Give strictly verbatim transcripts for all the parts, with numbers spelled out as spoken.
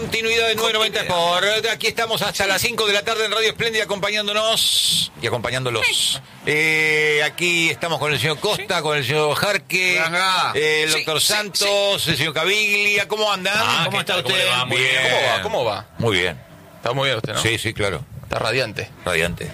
Continuidad de nueve noventa por. Aquí estamos hasta las cinco de la tarde en Radio Espléndida acompañándonos y acompañándolos. Eh, aquí estamos con el señor Costa, con el señor Jarque, eh, el doctor sí, Santos, sí, sí. el señor Caviglia. ¿Cómo andan? Ah, ¿Cómo está ¿cómo usted? va? Muy bien. bien. ¿Cómo va? ¿Cómo va? Muy bien. Está muy bien usted, ¿no? Sí, sí, claro. Está radiante. Radiante.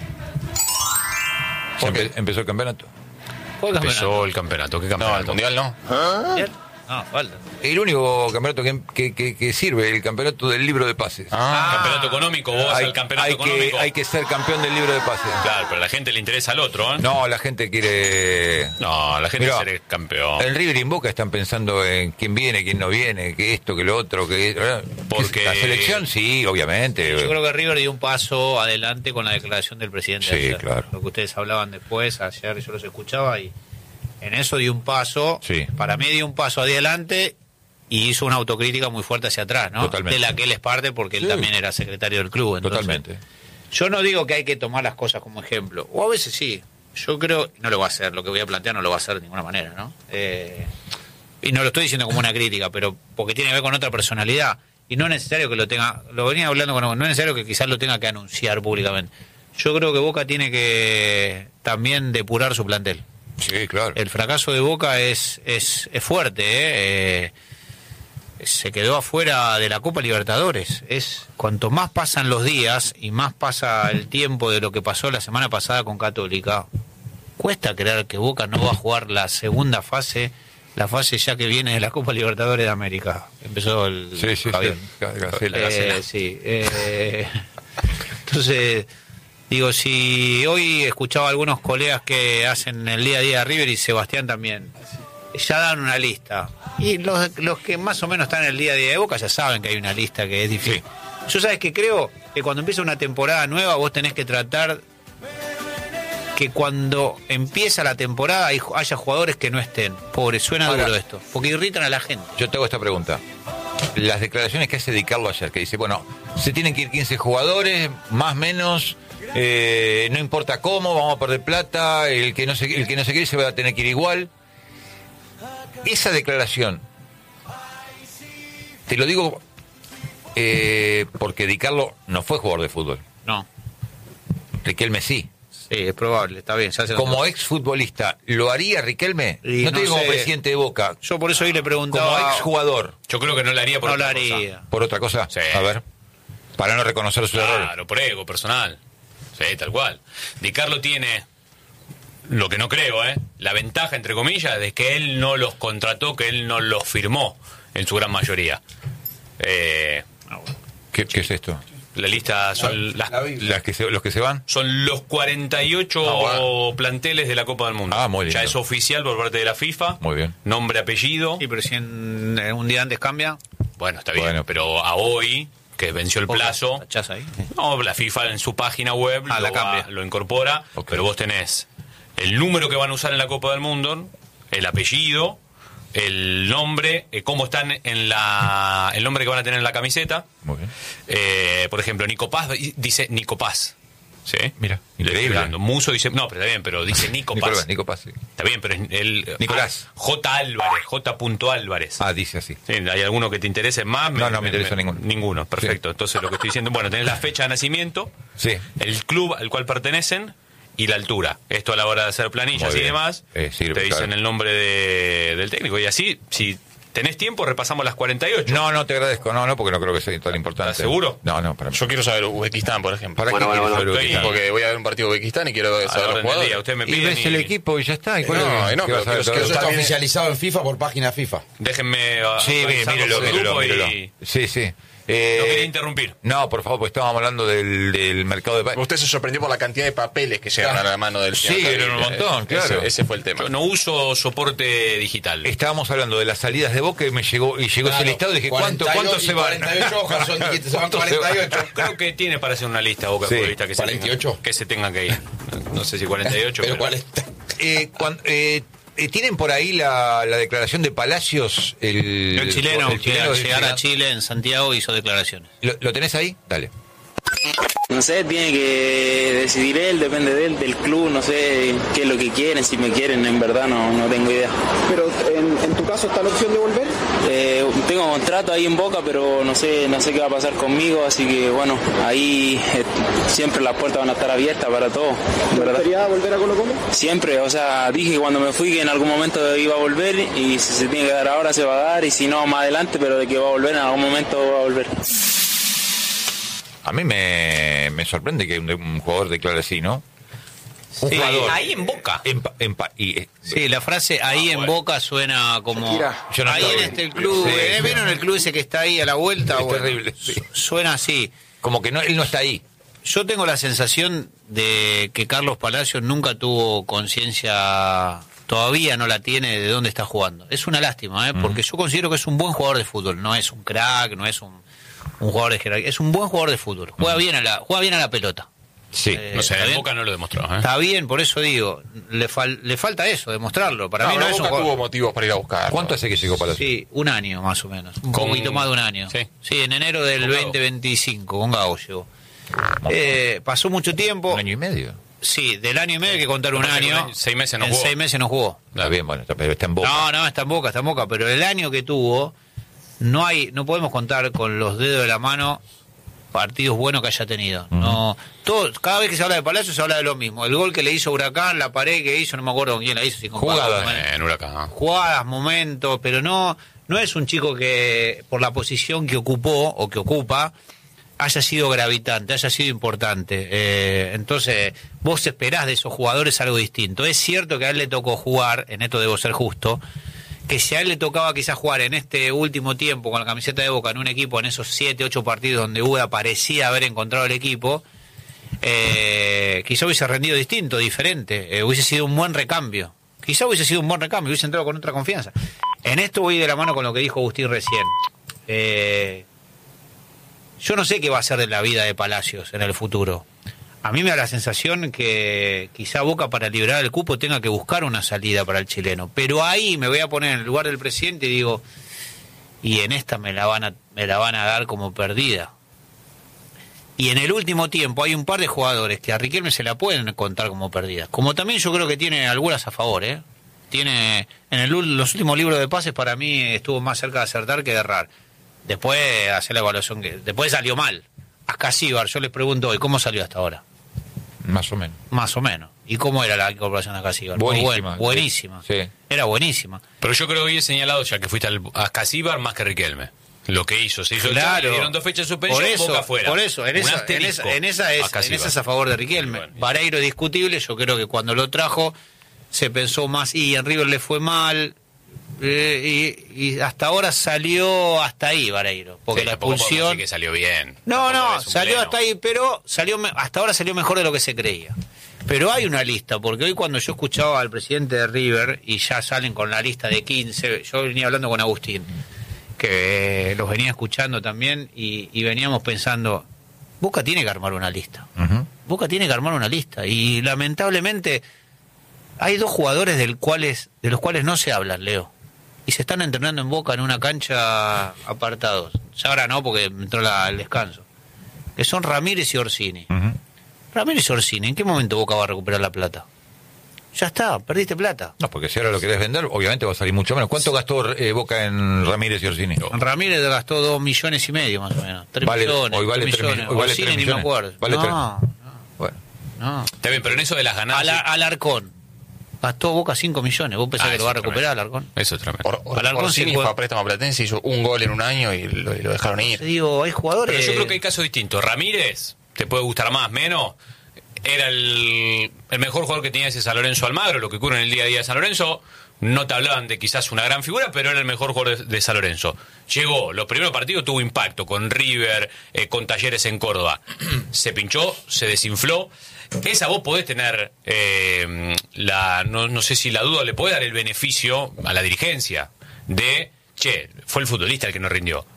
Empe empezó el campeonato. ¿Cuál empezó el campeonato? ¿Qué campeonato? No, el mundial no. ¿Ah? No, falta. El único campeonato que, que, que, que sirve, el campeonato del libro de pases. Ah, campeonato económico, vos hay, el campeonato hay económico. Que, hay que ser campeón del libro de pases. Claro, pero a la gente le interesa al otro, ¿eh? No, la gente quiere... No, la gente Mirá, quiere ser campeón. El River y en Boca están pensando en quién viene, quién no viene, que esto, que lo otro, que... Porque... La selección, sí, obviamente. Yo creo que River dio un paso adelante con la declaración del presidente. Sí, ayer. claro. Lo que ustedes hablaban después, ayer yo los escuchaba y en eso dio un paso. Sí. Para mí dio un paso adelante y hizo una autocrítica muy fuerte hacia atrás, ¿no? Totalmente. De la que él es parte porque Sí. él también era secretario del club. Entonces, Totalmente. yo no digo que hay que tomar las cosas como ejemplo, o a veces sí. Yo creo, no lo va a hacer, lo que voy a plantear no lo va a hacer de ninguna manera, ¿no? Eh, y no lo estoy diciendo como una crítica, pero porque tiene que ver con otra personalidad. Y no es necesario que lo tenga, lo venía hablando con no es necesario que quizás lo tenga que anunciar públicamente. Yo creo que Boca tiene que también depurar su plantel. Sí, claro. El fracaso de Boca es, es, es fuerte, ¿eh? Eh, se quedó afuera de la Copa Libertadores. Es cuanto más pasan los días y más pasa el tiempo de lo que pasó la semana pasada con Católica, cuesta creer que Boca no va a jugar la segunda fase, la fase ya que viene de la Copa Libertadores de América. Empezó el Sí, sí, Javier. sí. Gacela, Eh, Gacela. sí. Eh, entonces, digo, si hoy escuchaba a algunos colegas que hacen el día a día de River y Sebastián también, ya dan una lista. Y los, los que más o menos están en el día a día de Boca ya saben que hay una lista que es difícil. Sí. Yo sabes que creo que cuando empieza una temporada nueva vos tenés que tratar que cuando empieza la temporada haya jugadores que no estén. Pobre, suena Ahora, duro esto, porque irritan a la gente. Yo te hago esta pregunta. Las declaraciones que hace Di Carlo ayer, que dice, bueno, se tienen que ir quince jugadores, más menos, eh, no importa cómo, vamos a perder plata, el que no se, el que no se quiere se va a tener que ir igual. Esa declaración, te lo digo eh, porque Di Carlo no fue jugador de fútbol. No. Riquelme sí. Sí, es probable, está bien. Ya se Como exfutbolista, ¿lo haría Riquelme? Y no te no digo como sé. presidente de Boca. Yo por eso hoy le preguntaba. Como exjugador. Yo creo que no le haría por No otra lo haría. cosa. ¿Por otra cosa? Sí. A ver. Para no reconocer su error. Claro, por ego personal. Sí, tal cual. Di Carlo tiene, lo que no creo, ¿eh? La ventaja, entre comillas, de que él no los contrató, que él no los firmó, en su gran mayoría. Eh, ¿Qué, qué es esto? la lista son las, Las que se- los que se van. son los cuarenta y ocho Ah, bueno. planteles de la Copa del Mundo. Ah, muy lindo. Ya es oficial por parte de la FIFA. Muy bien. Nombre, apellido. Sí, pero si en, en un día antes cambia, Bueno, está bien, Bueno. pero a hoy, que venció el vos plazo, tachás ahí. no, la FIFA en su página web Ah, lo, la cambia. va- lo incorpora, Ok. pero vos tenés el número que van a usar en la Copa del Mundo, el apellido, el nombre, eh, cómo están en la, el nombre que van a tener en la camiseta. Muy bien. Eh, por ejemplo, Nico Paz dice Nico Paz. ¿Sí? Mira, Le estoy increíble. hablando. Muso dice, no, pero está bien, pero dice Nico Paz. Nicolás, Nico Paz, sí. Está bien, pero es el Nicolás. ah, J. Álvarez, J. Álvarez. Ah, dice así. Sí, ¿hay alguno que te interese más? No, no me interesa ninguno. Ninguno, perfecto. Sí. Entonces lo que estoy diciendo, bueno, tenés la fecha de nacimiento, Sí. el club al cual pertenecen y la altura. Esto a la hora de hacer planillas Muy y bien. demás, Eh, sirve, te dicen claro. el nombre de- del técnico. Y así, si tenés tiempo, repasamos las cuarenta y ocho. No, no te agradezco. No, no, porque no creo que sea tan importante. ¿Estás seguro? No, no, para mí. Yo quiero saber Uzbekistán, por ejemplo. ¿Para Bueno, qué bueno, quieres bueno, saber estoy- Uzbekistán? Porque voy a ver un partido de Uzbekistán y quiero A la saber los orden del jugadores. día, usted me Y piden ves y- el equipo y ya está. ¿Y cuál No, es? no, ¿Qué pero vas a quiero- ver? quiero Eso está también- oficializado en FIFA por página FIFA. Déjenme ah, Sí, bien, actualizarlos mírelo, por el mírelo, grupo y- mírelo. Sí, sí. Eh, No quería interrumpir. No, por favor, pues estábamos hablando del, del mercado de pases. Usted se sorprendió por la cantidad de papeles que llegaron a la mano del Sí, señor eran un Caviglia. montón, Eh, claro. Ese, ese fue el tema. Yo no uso soporte digital. Estábamos hablando de las salidas de Boca y me llegó y llegó ese Claro, listado y dije, ¿cuánto, cuarenta y ocho cuánto se van? cuarenta y ocho hojas, son, dijiste, se van ¿Cuánto se cuarenta y ocho. Creo que tiene para hacer una lista Boca Sí. futbolista que se, ¿cuarenta y ocho? tenga, que se tenga que ir. No sé si cuarenta y ocho, Pero pero, ¿cuál es? Eh, cuan- eh, eh, ¿Tienen por ahí la, la declaración de Palacios? El, El chileno, el que chileno al del llegar a Chile. Chile en Santiago hizo declaraciones. ¿Lo, ¿Lo tenés ahí? Dale. No sé, tiene que decidir él, depende de él, del club, no sé qué es lo que quieren, si me quieren, en verdad no, no tengo idea. Pero en, en tu caso está la opción de volver. Eh, tengo tengo contrato ahí en Boca, pero no sé no sé qué va a pasar conmigo, así que bueno, ahí eh, siempre las puertas van a estar abiertas para todo. ¿Te gustaría volver a Colo Colo? Siempre, o sea, dije cuando me fui que en algún momento iba a volver y si se tiene que dar ahora se va a dar y si no más adelante, pero de que va a volver en algún momento va a volver. A mí me, me sorprende que un, un jugador declare así, ¿no? Un Sí, jugador. ahí en Boca. En, pa- en pa- y, eh, Sí, la frase ahí Ah, en bueno. Boca suena como... Shakira. Yo no ahí estoy- en este el club, Sí, ¿eh? sí. ¿Vieron el club ese que está ahí a la vuelta? Es Bueno, terrible, sí. su- Suena así. como que no, él no está ahí. Yo tengo la sensación de que Carlos Palacios nunca tuvo conciencia, todavía no la tiene de dónde está jugando. Es una lástima, ¿eh? Porque yo considero que es un buen jugador de fútbol, no es un crack, no es un, un jugador de jerarquía, es un buen jugador de fútbol. Juega bien a la, juega bien a la pelota. Sí. Eh, No sé, ¿está en bien? Boca no lo demostró. ¿eh? Está bien, por eso digo, le, fal- le falta eso, demostrarlo. Para No, mí no pero es un Boca jugador. tuvo motivos para ir a buscar. ¿Cuánto hace que llegó Palacio? Sí, un año más o menos. Un Con- poquito más de un año. Sí. Sí, en enero del Con Gago. veinte veinticinco, con Gago llegó. Eh, pasó mucho tiempo. Un año y medio. Sí, del año y medio hay que contar un Pasa que un año. año- seis meses no en jugó. seis meses no jugó. Está bien, bueno, está, pero está en Boca. No, no, está en Boca, está en Boca. Pero el año que tuvo, no hay, no podemos contar con los dedos de la mano partidos buenos que haya tenido. No, todo, cada vez que se habla de Palacio se habla de lo mismo. El gol que le hizo Huracán, la pared que hizo, no me acuerdo con quién la hizo. Si con Jugadas. Paco, Eh, en Huracán. jugadas, momentos, pero no, no es un chico que por la posición que ocupó o que ocupa haya sido gravitante, haya sido importante. Eh, entonces, vos esperás de esos jugadores algo distinto. Es cierto que a él le tocó jugar, en esto debo ser justo, que si a él le tocaba quizás jugar en este último tiempo con la camiseta de Boca en un equipo, en esos siete, ocho partidos donde Uda parecía haber encontrado el equipo, eh, quizá hubiese rendido distinto, diferente, eh, hubiese sido un buen recambio. Quizá hubiese sido un buen recambio, hubiese entrado con otra confianza. En esto voy de la mano con lo que dijo Agustín recién. Eh, yo no sé qué va a ser de la vida de Palacios en el futuro. A mí me da la sensación que quizá Boca para liberar el cupo tenga que buscar una salida para el chileno. Pero ahí me voy a poner en el lugar del presidente y digo, y en esta me la van a, me la van a dar como perdida. Y en el último tiempo hay un par de jugadores que a Riquelme se la pueden contar como perdida. Como también yo creo que tiene algunas a favor, ¿eh? Tiene, en el, los últimos libros de pases para mí estuvo más cerca de acertar que de errar. Después hacer la evaluación que después salió mal. A Casíbar, yo les pregunto hoy, ¿cómo salió hasta ahora? Más o menos. Más o menos. ¿Y cómo era la incorporación a Casíbar? Muy Buenísima. buena, buenísima. Sí. Era buenísima. Pero yo creo que hoy he señalado ya que fuiste al, a Casíbar más que Riquelme. Lo que hizo, se hizo el Claro. cambio, le dieron dos fechas de suspensión, Por eso, Boca afuera. por eso, en Un esa, en, asterisco esa, en, esa es, a en Casíbar. esa es a favor de Riquelme. Bueno, Vareiro discutible, yo creo que cuando lo trajo se pensó más, y en River le fue mal, eh, y, y hasta ahora salió hasta ahí Vareiro, porque Sí, la tampoco podemos expulsión... decir que salió bien. No, Tampoco no, es un salió pleno. hasta ahí, pero salió me- hasta ahora salió mejor de lo que se creía. Pero hay una lista, porque hoy cuando yo escuchaba al presidente de River, y ya salen con la lista de quince, yo venía hablando con Agustín, que eh, los venía escuchando también, y, y veníamos pensando, Boca tiene que armar una lista. Ujú. Boca tiene que armar una lista, y lamentablemente hay dos jugadores del cuales, de los cuales no se hablan, Leo. Y se están entrenando en Boca en una cancha apartados. Ya ahora no, porque entró la- el descanso. Que son Ramírez y Orsini. Ujú. Ramírez y Orsini, ¿en qué momento Boca va a recuperar la plata? Ya está, perdiste plata. No, porque si ahora lo querés vender, obviamente va a salir mucho menos. ¿Cuánto gastó eh, Boca en Ramírez y Orsini? Ramírez gastó dos millones y medio más o menos. Tres Vale- millones. hoy vale tres tres millones. mi- hoy vale Orsini tres ni me millones. acuerdo. Vale tres. no, Bueno, no. Está bien, pero en eso de las ganancias. Ala- Alarcón. Gastó Boca cinco millones. ¿Vos pensás Ah, que lo eso va a es recuperar tremendo. Alarcón? Eso es tremendo. Or, Or- Alarcón Orsini sí fue- fue a préstamo platense, hizo un gol en un año y lo, y lo dejaron ir. Te digo, hay jugadores... Pero yo creo que hay casos distintos. Ramírez, te puede gustar más, menos. Era el, el mejor jugador que tenía ese San Lorenzo Almagro, lo que ocurre en el día a día de San Lorenzo. No te hablaban de quizás una gran figura, pero era el mejor jugador de, de San Lorenzo. Llegó, los primeros partidos tuvo impacto con River, eh, con Talleres en Córdoba. Se pinchó, se desinfló. Esa vos podés tener, eh, la no, no sé si la duda, le podés dar el beneficio a la dirigencia de, che, fue el futbolista el que no rindió.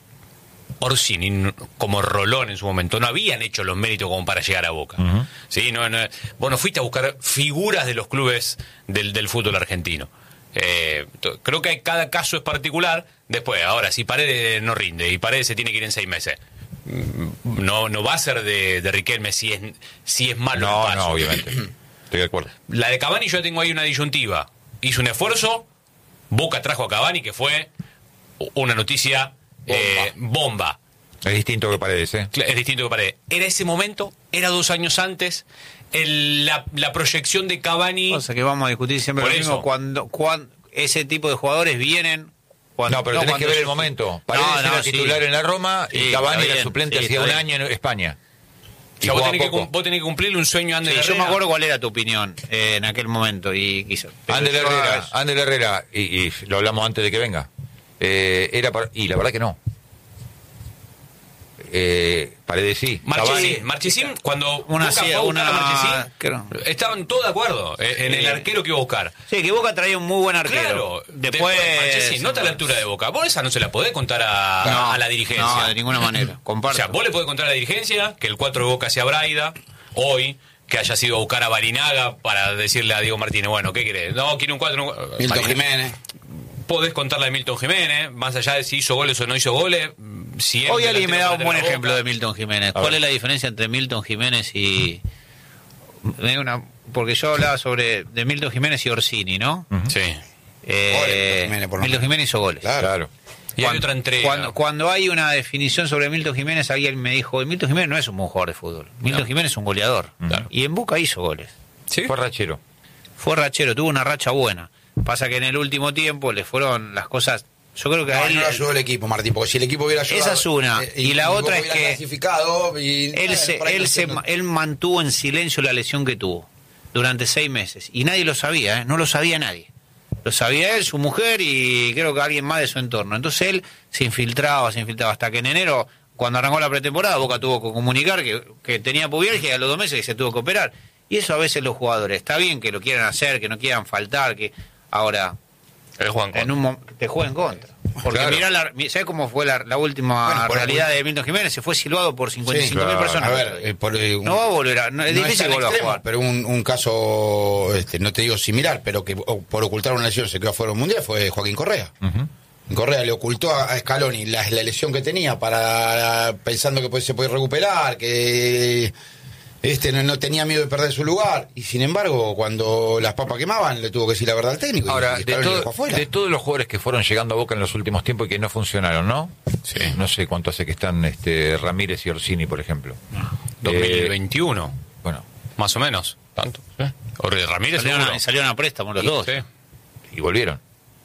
Orsini, como Rolón en su momento, no habían hecho los méritos como para llegar a Boca. Ujú. ¿Sí? No, no, vos no fuiste a buscar figuras de los clubes del, del fútbol argentino. Eh, to- creo que hay, cada caso es particular. Después, ahora, si Paredes no rinde y Paredes se tiene que ir en seis meses, mm, no, no va a ser de, de Riquelme si es, si es malo el no, paso. no, obviamente. Estoy de acuerdo. La de Cavani yo tengo ahí una disyuntiva. Hizo un esfuerzo, Boca trajo a Cavani, que fue una noticia eh, bomba. Es distinto que Paredes, ¿eh? Es distinto que Paredes. Era ese momento, era dos años antes, el, la, la proyección de Cavani... O sea que vamos a discutir siempre Por lo mismo eso. cuando, cuando ese tipo de jugadores vienen... Cuando, No, pero tenés que cuando ver se- el momento. Paredes No, no, era sí. titular en la Roma y Sí, Cavani está era bien, suplente sí, hacía está un bien. año en España. O Y sea, vos, jugaba tenés que, poco. cum- vos tenés que cumplirle un sueño a Ander Sí, yo me Herrera. acuerdo cuál era tu opinión eh, en aquel momento y quiso. pero Ander yo- Herrera, Ander Herrera, y, y lo hablamos antes de que venga. Eh, era para- y la verdad que no. Eh, Paredes sí. Marchesín, Cavani- Marchesín, cuando Una Boca sí, fue a buscar una- a Marchesín, creo. estaban todos de acuerdo eh, en el arquero que iba a buscar. Sí, que Boca traía un muy buen arquero. Claro, Después... Marchesín no está a la altura de Boca. Vos esa no se la podés contar a, No, a la dirigencia. No, de ninguna manera. O Comparto. sea, vos le podés contar a la dirigencia que el cuatro de Boca sea Braida, hoy, que haya sido a buscar a Barinaga para decirle a Diego Martínez, bueno, ¿qué querés? No, quiere un cuatro. Milton Jiménez. Podés contarle a Milton Jiménez, más allá de si hizo goles o no hizo goles. Si él Hoy alguien me da un delantero buen para ejemplo de Boca. Milton Jiménez. A ¿Cuál ver. es la diferencia entre Milton Jiménez y... me da una- Porque yo hablaba sobre de Milton Jiménez y Orsini, ¿no? Sí. Eh, Goles, Milton Jiménez, por lo Milton menos. Jiménez hizo goles. Claro. Claro. Y hay otra entrega. Cuando, cuando hay una definición sobre Milton Jiménez, alguien me dijo, Milton Jiménez no es un buen jugador de fútbol. Milton Jiménez es un goleador. Claro. Y en Boca hizo goles. ¿Sí? Fue rachero. Fue rachero, tuvo una racha buena. Pasa que en el último tiempo le fueron las cosas... Yo creo que a No, él... no lo ayudó el equipo, Martín, porque si el equipo hubiera ayudado... Esa es una. eh, Y la Boca otra es hubiera que clasificado y, Él, eh, se, por ahí él, no se, entiendo. él mantuvo en silencio la lesión que tuvo durante seis meses. Y nadie lo sabía, ¿eh? No lo sabía nadie. Lo sabía él, su mujer y creo que alguien más de su entorno. Entonces él se infiltraba, se infiltraba. Hasta que en enero, cuando arrancó la pretemporada, Boca tuvo que comunicar que, que tenía pubiérgia y a los dos meses que se tuvo que operar. Y eso a veces los jugadores, está bien que lo quieran hacer, que no quieran faltar, que ahora El Juan en un mom- te juega en contra. Porque Claro. mirá, la, ¿sabes cómo fue la, la última Bueno, por- realidad de Milton Jiménez? Se fue silbado por cincuenta y cinco mil claro. personas. A ver, eh, por, eh, un- No va a volver a... No, es no difícil tan volver a extremo, jugar. pero un, un caso, este, no te digo similar, pero que o- por ocultar una lesión se quedó afuera del Mundial fue Joaquín Correa. Correa le ocultó a, a Scaloni la, la lesión que tenía para pensando que pues, se puede recuperar, que este no, no tenía miedo de perder su lugar, y sin embargo cuando las papas quemaban le tuvo que decir la verdad al técnico y- Ahora, y de, Scaloni lo todo- dejó afuera. de todos los jugadores que fueron llegando a Boca en los últimos tiempos y que no funcionaron, ¿no? Sí. No sé cuánto hace que están este, Ramírez y Orsini, por ejemplo. dos mil veintiuno, Eh, bueno, más o menos. ¿Tanto? ¿Eh? O de Ramírez Salieron seguro. a, salieron a préstamo los dos. Sí. y volvieron.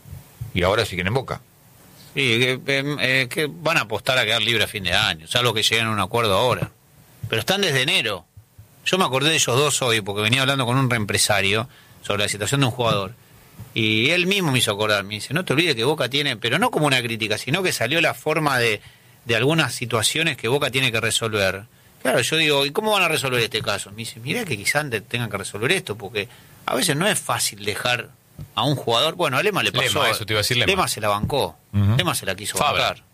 Y ahora siguen en Boca. Sí, que, eh, eh, que van a apostar a quedar libre a fin de año, salvo que lleguen a un acuerdo ahora. Pero están desde enero. Yo me acordé de ellos dos hoy porque venía hablando con un reempresario sobre la situación de un jugador. Y él mismo me hizo acordar, me dice, no te olvides que Boca tiene, pero no como una crítica, sino que salió la forma de, de algunas situaciones que Boca tiene que resolver. Claro, yo digo, ¿y cómo van a resolver este caso? Me dice, mira que quizás antes tengan que resolver esto, porque a veces no es fácil dejar a un jugador, bueno, a Lema le pasó. Lema, eso te iba a decir Lema. se la bancó, Ujú. Lema se la quiso Fabra. bancar.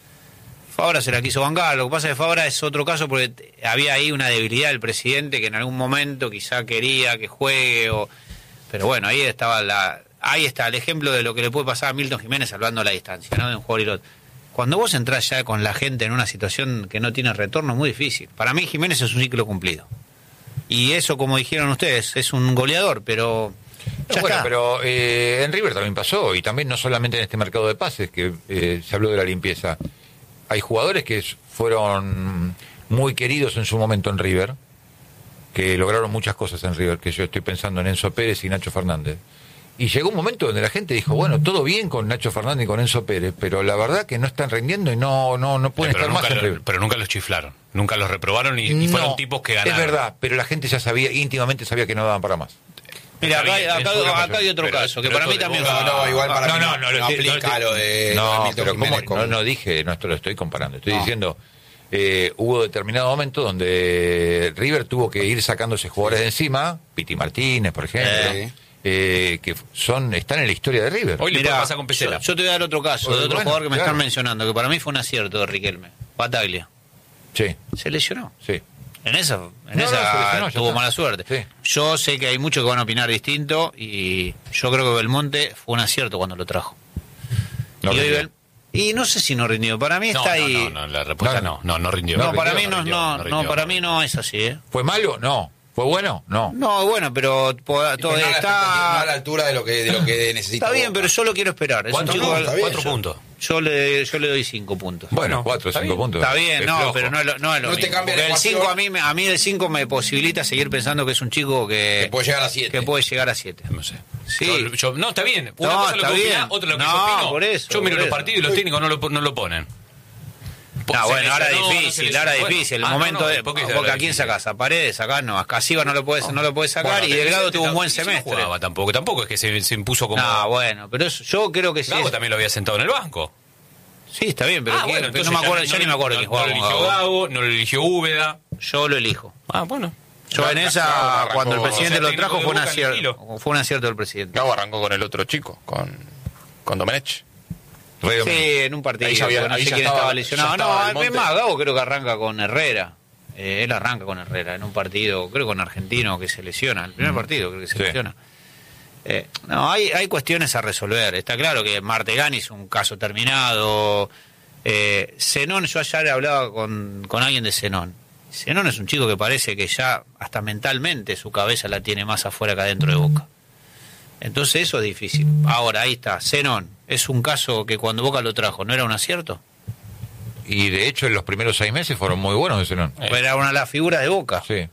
Fabra se la quiso bancar, lo que pasa es que Fabra es otro caso porque t- había ahí una debilidad del presidente que en algún momento quizá quería que juegue, o pero bueno, ahí estaba la ahí está el ejemplo de lo que le puede pasar a Milton Jiménez salvando la distancia, ¿no? De un jugador y el otro. Cuando vos entrás ya con la gente en una situación que no tiene retorno, es muy difícil. Para mí Jiménez es un ciclo cumplido. Y eso, como dijeron ustedes, es un goleador, pero ya No, bueno, está. pero eh, en River también pasó, y también no solamente en este mercado de pases, que eh, se habló de la limpieza. Hay jugadores que s- fueron muy queridos en su momento en River, que lograron muchas cosas en River, que yo estoy pensando en Enzo Pérez y Nacho Fernández. Y llegó un momento donde la gente dijo, bueno, todo bien con Nacho Fernández y con Enzo Pérez, pero la verdad que no están rindiendo y no no no pueden pero, estar más nunca en lo- River. pero nunca los chiflaron. Nunca los reprobaron y, y fueron No, tipos que ganaron. Es verdad, pero la gente ya sabía, íntimamente sabía que no daban para más. Mira, acá, Está bien, acá- en su gran acá hay otro mayoría. caso, que Pero- para pero mí esto también de fue... Boca- No, igual para No, mí no, no, no, lo no estoy- aplica no, lo de, lo de No, Milton pero Jiménez ¿cómo? con- No, no dije, no, esto lo estoy comparando. Estoy No. diciendo, eh, hubo determinado momento donde River tuvo que ir sacándose jugadores de encima, Piti Martínez, por ejemplo, Sí. eh, que son están en la historia de River. Hoy le Mirá, puede pasar con Pesela. Yo, yo te voy a dar otro caso, Bueno, de otro bueno, jugador que me claro. están mencionando, que para mí fue un acierto de Riquelme, Bataglia. Sí, Se lesionó. sí. En esa, en No, no, esa se lesionó, ya tuvo está. mala suerte. Sí. Yo sé que hay muchos que van a opinar distinto y yo creo que Belmonte fue un acierto cuando lo trajo. No y, hoy rindió. Bel- y no sé si no rindió, para mí No, está no, ahí. no, no, la respuesta No, no, no, no rindió. No, para rindió, mí no, rindió, no, no, rindió. para mí no es así, ¿eh? ¿Fue malo? No. ¿Fue bueno? No. No, bueno, pero po- todo Pero no a la expectativa, no a la está altura de lo que, de lo que necesita está bien, Boca. pero yo lo quiero esperar. Es un ¿Cuántos chico puntos? está bien, Cuatro yo- puntos. Yo le, yo le doy cinco puntos. Bueno, cuatro o está cinco bien. puntos. Está bien, Es no, flojo. pero no, es lo- no es lo No te mismo. cambia la Porque el ecuación. cinco a mí, me- a mí el cinco me posibilita seguir pensando que es un chico que, Que puede llegar a siete. que puede llegar a siete. No sé. Sí. Yo- yo- no, está bien. Una No, cosa es lo está que bien. opinás, otra es lo que No, yo opino. por eso, Yo miro por los eso. partidos y los técnicos no lo, no lo ponen. Ah, Se bueno, ahora lesionó, no se difícil, lesionó. ahora Bueno. difícil. El Ah, no, momento no, de. ¿por qué Porque, es ahora ¿a quién difícil? sacás? ¿A Paredes? Acá no. A Casiva no lo puedes, no lo puedes sacar. Bueno, y Delgado tuvo un buen y si no semestre. jugaba tampoco, tampoco es que se, se impuso como. No, bueno, pero eso, yo creo que sí. Gago es- también lo había sentado en el banco. Sí, está bien, pero Ah, quién- bueno, pero entonces no me acuerdo, ya ya ni me acuerdo quién no, jugaba no con lo eligió Gago. Gago, no lo eligió Úbeda. Yo lo elijo. Ah, bueno. Yo en Gago esa, arrancó- cuando el o presidente sea, lo técnico trajo, de fue un Boca, acierto. Nilo. Fue un acierto del presidente. Gago arrancó con el otro chico, con, con Domenech. Re- Sí, en un partido. Ahí ya había- porque no ahí sé ya quién estaba- estaba ya lesionado. estaba No, Belmonte. es más, Gago creo que arranca con Herrera. Eh, él arranca con Herrera en un partido, creo con Argentino, que se lesiona. El primer partido creo que se Sí. lesiona. Eh, no, hay, hay cuestiones a resolver. Está claro que Martegani es un caso terminado. Eh, Zenón, yo ayer hablaba con, con alguien de Zenón. Zenón es un chico que parece que ya hasta mentalmente su cabeza la tiene más afuera que adentro de Boca. Entonces eso es difícil. Ahora, ahí está, Zenón. Es un caso que cuando Boca lo trajo, ¿no era un acierto? Y de hecho, en los primeros seis meses fueron muy buenos de Zenón. Era una de las figuras de Boca. Sí.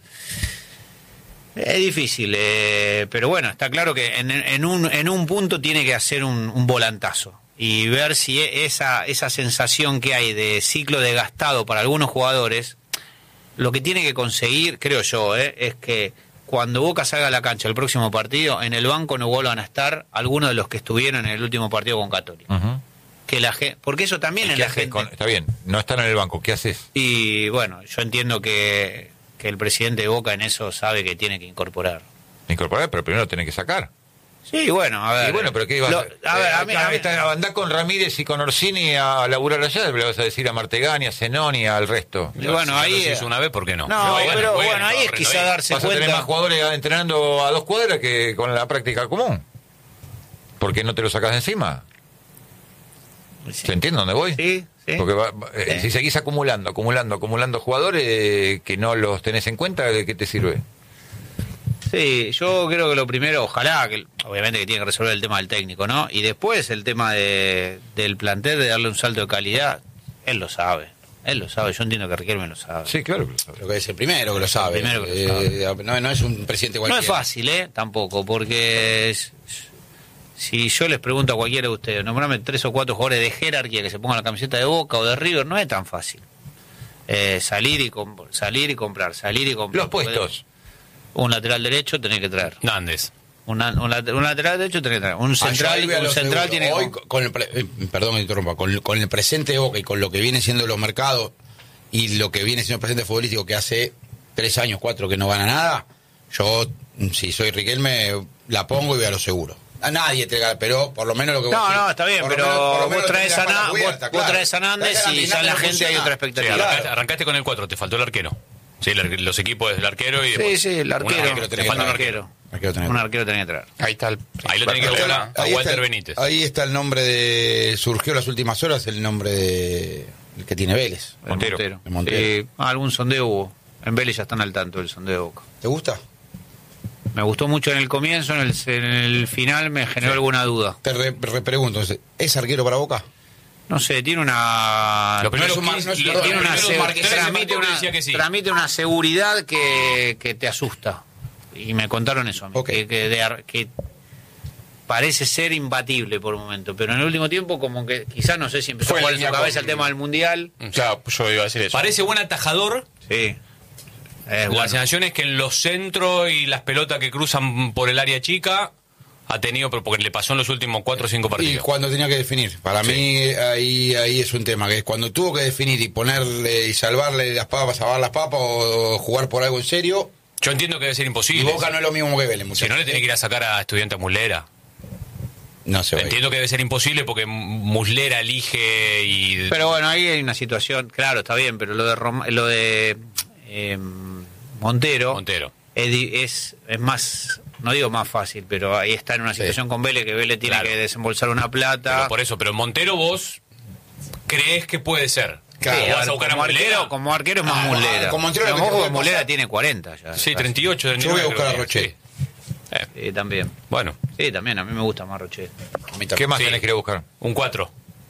Es difícil, eh, pero bueno, está claro que en, en, un, en un punto tiene que hacer un, un volantazo y ver si esa, esa sensación que hay de ciclo desgastado para algunos jugadores, lo que tiene que conseguir, creo yo, eh, es que cuando Boca salga a la cancha el próximo partido, en el banco no vuelvan a estar algunos de los que estuvieron en el último partido con Católica. Ujú. Que la gente, porque eso también ¿Y en qué la haces gente... con- Está bien, no están en el banco, ¿qué haces? Y bueno, yo entiendo que, que el presidente de Boca en eso sabe que tiene que incorporar. Incorporar, pero primero tenés que sacar. Sí, bueno, a ver. Y bueno, pero ¿qué ibas Lo- a a hacer? ver, a mí, Eh, a mí- está- andá con Ramírez y con Orsini a laburar allá, le vas a decir a Martegani, a Zenón y al resto. Y bueno, Si ya ahí. lo hizo una vez, ¿por qué no? No, bueno, pero bueno, bueno, ahí es corre, quizá ahí. darse Vas a tener cuenta. más jugadores entrenando a dos cuadras que con la práctica común. ¿Por qué no te lo sacas de encima? Sí. ¿Se entiende dónde voy? Sí, sí. Porque va- va- eh, Sí. si seguís acumulando, acumulando, acumulando jugadores eh, que no los tenés en cuenta, ¿de qué te sirve? Sí, yo creo que lo primero, ojalá, que obviamente que tiene que resolver el tema del técnico, ¿no? Y después el tema de, del plantel, de darle un salto de calidad, él lo sabe. Él lo sabe, yo entiendo que Riquelme lo sabe. Sí, claro que lo sabes. Lo que es el primero que lo sabe. El primero que lo Eh, no, no es un presidente No cualquiera. es fácil, ¿eh? Tampoco, porque es- si yo les pregunto a cualquiera de ustedes, nombrame tres o cuatro jugadores de jerarquía que se pongan la camiseta de Boca o de River, no es tan fácil. Eh, salir y comp- salir y comprar, salir y comprar. Los puestos. Un lateral derecho tenés que traer. Nández. Una- un, late- un lateral derecho tenés que traer. Un Ah, yo central, ahí voy a un lo central seguro. tiene que... Hoy, con el pre- eh, perdón que interrumpa, con, con el presente de Boca y con lo que viene siendo los mercados y lo que viene siendo el presente futbolístico que hace tres años, cuatro que no gana nada, yo, si soy Riquelme, la pongo y voy a lo seguro. A nadie te gana, pero por lo menos lo que vos No, decís, no, está bien, por lo pero menos- por lo vos menos traes tenés a la Na- mano vos- cubierta, vos claro. traes a Nández Traes a y Nández, ya la no gente funciona. hay otra Sí, expectativa. arrancaste, Claro. arrancaste con el cuatro, te faltó el arquero. Sí, el ar- los equipos del arquero y Sí, después- sí, el un arquero. arquero Te tenés falta que un traer. arquero. Arquero tenés que Un traer. arquero tenés que traer. Ahí está el Ahí lo tenés que principal buscar problema. a Ahí Walter está, el- Benítez. ahí está el nombre de. Surgió las últimas horas el nombre de. El que tiene Vélez. El Montero. Montero. El Montero. Sí, algún sondeo hubo. En Vélez ya están al tanto del sondeo de Boca. ¿Te gusta? Me gustó mucho en el comienzo, en el, en el final me generó alguna duda. Te re- repregunto, ¿es arquero para Boca? No sé, tiene una... Lo primero no es un mar- quince- no es- lo- perdón, tiene los una, primeros se- marcadores de transmite, partido una, decía que sí. transmite una seguridad que, que te asusta. Y me contaron eso a mí, Ok. que, que, de ar- que parece ser imbatible por un momento, pero en el último tiempo como que quizás no sé si empezó Fue a jugar en su línea cabeza con- el tema del Mundial. Claro, yo iba a decir eso. Parece buen atajador. Sí. Es La bueno. sensación es que en los centros y las pelotas que cruzan por el área chica ha tenido, pero porque le pasó en los últimos cuatro o cinco Y partidos. cuando tenía que definir. Para Sí. mí ahí ahí es un tema, que es cuando tuvo que definir y ponerle y salvarle las papas, salvar las papas o jugar por algo en serio. Yo entiendo que debe ser Y imposible. Boca no es lo mismo que Vélez, Si muchachos. no, le tiene que ir a sacar a Estudiantes Muslera. No se va a ir. Entiendo que debe ser imposible porque Muslera elige y... Pero bueno, ahí hay una situación, claro, está bien, pero lo de Rom- lo de eh, Montero, Montero. Es, di- es, es más, no digo más fácil, pero ahí está en una situación con Vélez, que Vélez tiene Claro. que desembolsar una plata. Pero por eso, pero Montero vos crees que puede ser. Claro, Sí, ¿O a vas ver, a buscar a como, Muslera? arquero, como arquero es más Ah, Muslera. como Montero lo Pero que te ojo puede que Muslera pasar- tiene cuarenta ya. Sí, casi. treinta y ocho. Yo voy a buscar a creo que- Roche. sí. Eh, Sí, también. bueno, Sí, también, a mí me gusta más Roche. A mí también. ¿Qué más Sí. tenés que ir a buscar? un cuatro.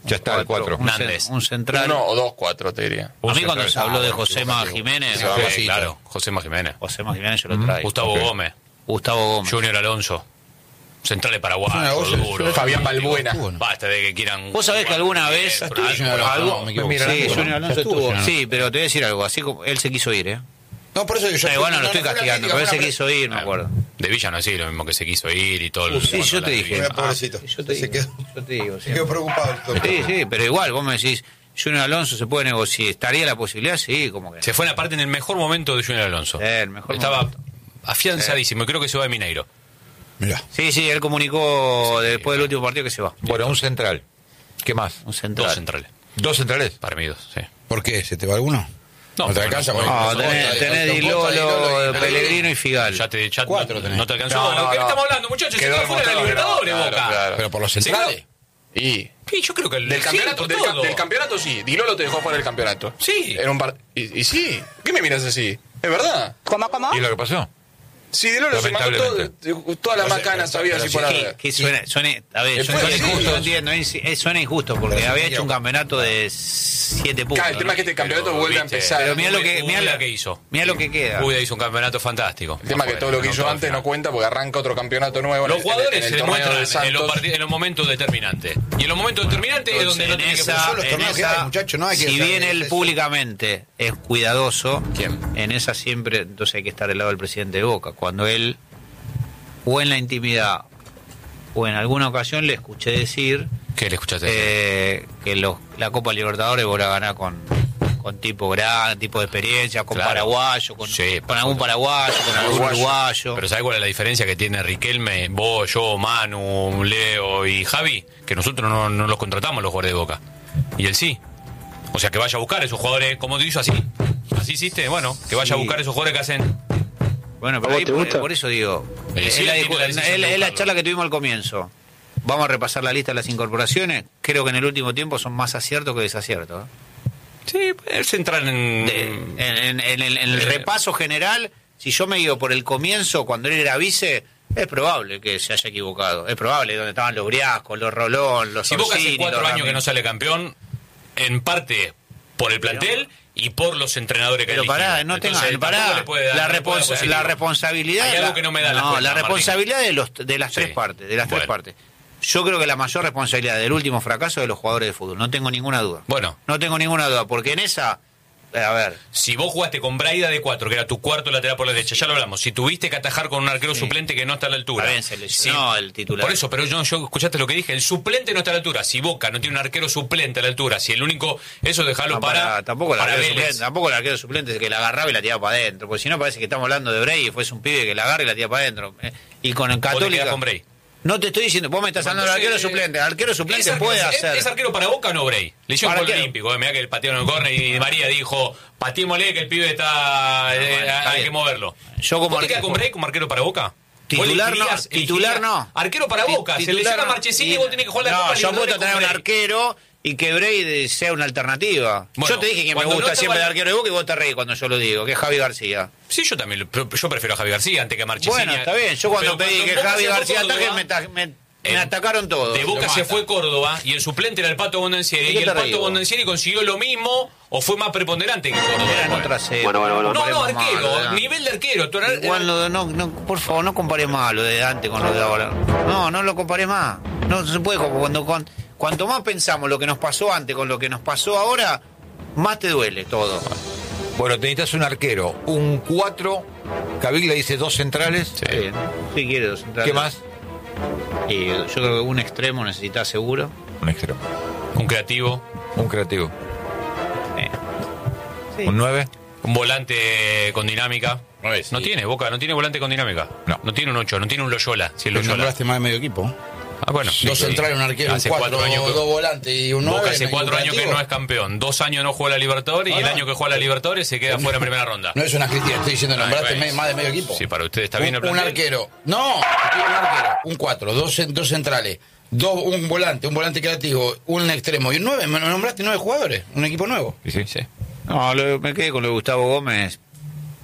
Ya está, el cuatro. Un, Nández. un central. Uno o dos, cuatro, te diría. A mí cuando central. se habló de Ah, Josema equivocativo. Jiménez, Sí, José- sí. Claro, José Jiménez. Josema Jiménez yo lo traigo. Gustavo Ok. Gómez. Gustavo Gómez. Junior Alonso. Central de Paraguay. Junior Alonso, duro. Junior- Fabián Balbuena. Bueno. Basta de que quieran. Vos sabés que alguna vez Bien, Estuvo por Junior algo- Alonso, algo- no, me equivoco. Mira, Sí, estuvo. Junior Alonso Estuvo, estuvo. Junior. Sí, pero te voy a decir algo, así como él se quiso ir, ¿eh? No, por eso yo... Eh, bueno, lo no, estoy no fue una castigando, crítica, pero él fue se una quiso ir, me acuerdo. De Villa no es lo mismo que se quiso ir y todo. el- Sí, cuando yo la te de dije. Villa. Mira, pobrecito. Ah, yo te Se digo, quedó- yo te digo, Se sí. quedó preocupado el doctor. Sí, sí, pero igual, vos me decís, Junior Alonso se puede negociar, ¿estaría la posibilidad? Sí, como que. Se fue aparte en el mejor momento de Junior Alonso. Eh, el mejor Estaba momento. afianzadísimo y creo que se va de Mineiro. Mirá. Sí, sí, él comunicó después del último partido que se va. Bueno, un central. ¿Qué más? Un central. Dos centrales. ¿Dos centrales? Para mí dos, sí. ¿Por qué? ¿Se te va alguno? No, ¿No te pero alcanza? no, con No, el- tenés, con tenés el- Di con Lolo, Lolo, y- Pellegrino y Figal. Ya te, ya Cuatro tenés. no te alcanzó. No, no, ¿De qué no. estamos hablando, muchachos? Se Quedó quedó fuera de la demostrado, Libertadores, claro, Boca. claro. Pero por los Se quedó- centrales. Y Sí, yo creo que el del campeonato, sí, del, por ca- todo. del campeonato sí. Di Lolo te dejó fuera del campeonato. Sí. Era un par- y, y sí. ¿Qué me miras así? ¿Es verdad? ¿Y lo que pasó? Sí, Di Lolo se mandó todo, Lamentablemente. todas las Pero macanas, sí, sabía pero así sí, por que- ahora. Que suena, suena, a ver, Después suena sí, injusto, sí. entiendo, es- es- suena injusto porque Pero sí, había hecho un quiero- campeonato de siete puntos. Claro, el tema es que este campeonato Pero, vuelve a viste, empezar. Pero mirá lo que, mirá Uda lo que hizo. Mirá lo que queda. Uda hizo un campeonato fantástico. El tema es que todo lo que hizo antes no cuenta porque arranca otro campeonato nuevo. en Los el- jugadores en el se torneo demuestran de en los, Santos. partid- en los momentos determinantes. Y en los momentos determinantes es donde no en tiene que esa, son los en torneos que esa- hay, muchacho, no hay que si saber bien él eso. públicamente es cuidadoso, ¿Quién? en esa siempre, entonces hay que estar del lado del presidente de Boca. Cuando él, o en la intimidad, o en alguna ocasión le escuché decir ¿Qué le escuchaste? eh, que los, la Copa Libertadores vos la ganás con, con tipo gran, tipo de experiencia, con Claro. paraguayo, con, Sí, con algún paraguayo, con algún Uruguayo. uruguayo. Pero ¿sabes cuál es la diferencia que tiene Riquelme, vos, yo, Manu, Leo y Javi? Que nosotros no, no los contratamos los jugadores de Boca. Y él sí. O sea, que vaya a buscar a esos jugadores, como te hizo así. Así hiciste, bueno, que vaya a Sí. buscar a esos jugadores que hacen... Bueno, ¿A pero vos ahí te por, gusta? por eso digo, Eh, es sí, la, tiene discu- la decisión es la- de es la buscarlo. charla que tuvimos al comienzo. Vamos a repasar la lista de las incorporaciones. Creo que en el último tiempo son más aciertos que desaciertos. ¿eh? Sí, es entrar en... De- en, en- en el, en el Eh. repaso general, si yo me guío por el comienzo, cuando él era vice, es probable que se haya equivocado. Es probable, donde estaban los Briascos, los Rolón, los Si Boca hace Orsini, cuatro los años que no Ramírez. sale campeón, en parte por el plantel y por los entrenadores que Pero eligió. pará, no Entonces, tenga, tampoco pará. le puede dar- la, no le puede dar responsa- positivo. la responsabilidad. Hay algo la- que no me da la no, cuenta, la Martín. responsabilidad de los de las Sí. tres partes, de las Bueno. tres partes. Yo creo que la mayor responsabilidad del último fracaso es de los jugadores de fútbol, no tengo ninguna duda. Bueno. No tengo ninguna duda, porque en esa, eh, a ver, Si vos jugaste con Braida de cuatro, que era tu cuarto lateral por la derecha, ya lo hablamos. Si tuviste que atajar con un arquero Sí. suplente que no está a la altura. Está bien, se lesionó el titular. Por eso, pero yo, yo escuchaste lo que dije. El suplente no está a la altura. Si Boca no tiene un arquero suplente a la altura, si el único. Eso dejarlo no, para. para- tampoco el para arquero Vélez. suplente, tampoco el arquero suplente que la agarraba y la tiraba para adentro, porque si no parece que estamos hablando de Bray y fuese un pibe que la agarra y la tira para adentro. Eh, Y con el Vos te Católica. quedás con Bray. No te estoy diciendo, vos me estás hablando del arquero Entonces, suplente. El arquero suplente ¿Es puede arquero- hacer. ¿Es arquero para Boca o no, Bray? Le hicieron Para un gol arquero. olímpico. eh, Mirá que el patearon en el córner y María dijo: pateémosle que el pibe está. eh, bueno, está hay bien. que moverlo. Yo como ¿Vos te quedás arquero- con Bray como arquero para Boca? Titular Vos no, elegirías- titular elegirías- no. Arquero para Ti- Boca. Se titular lesiona no. Marchesini y Y- vos tenés que jugar la No, Copa yo Libertadores apuesto a tener con un Bray. arquero y que Bray sea una alternativa. Bueno, yo te dije que me cuando gusta no siempre el estaba- arquero de Boca y vos te reís cuando yo lo digo, que es Javi García. Sí, yo también. lo- pero Yo prefiero a Javi García antes que a Marchesini. Bueno, está bien. Yo cuando Pero pedí que Boca Javi se fue García Córdoba, ataque, me, ta- me- me en- atacaron todos. De Boca Lo se matan. fue Córdoba y el suplente era el Pato Bondancieri. ¿De Y qué el te Pato reís vos? Bondancieri consiguió lo mismo o fue más preponderante que Córdoba. Eran Bueno. otras épocas. Bueno, bueno, bueno. No, no, comparemos arquero, mal, ¿verdad? nivel de arquero. Tú eras- Igual no, no, no, por favor, no compare más lo de antes con lo de ahora. No, no lo compare más. No se puede, como cuando con, cuanto más pensamos lo que nos pasó antes con lo que nos pasó ahora, más te duele todo. Bueno, te necesitas un arquero, un cuatro, Caviglia dice dos centrales. Está bien. Sí, quiere dos centrales. ¿Qué más? Y yo creo que un extremo necesita seguro. Un extremo, Un creativo, un creativo, Eh. Sí. un nueve. un volante con dinámica. Nueve, sí. No tiene, Boca, no tiene volante con dinámica. No. No tiene un ocho, no tiene un Loyola. Si el Pero Loyola. nombraste más de medio equipo. Ah, bueno. Dos centrales, un arquero, un Hace cuatro, cuatro años que- dos volantes y un nueve. Boca hace ¿no? cuatro años que creativo. no es campeón. Dos años no juega la Libertadores y Ah, el no. año que juega la Libertadores se queda fuera en primera ronda. No es una crítica, estoy diciendo, nombraste Ay, me- güey. más de medio equipo. Sí, para usted está bien el un, un plantel. arquero. No, un arquero, un cuatro, dos, cen- dos centrales, dos, un volante, un volante creativo, un extremo y un nueve. Me nombraste nueve jugadores, un equipo nuevo. Sí, sí. Sí. No, lo- me quedé con lo de Gustavo Gómez.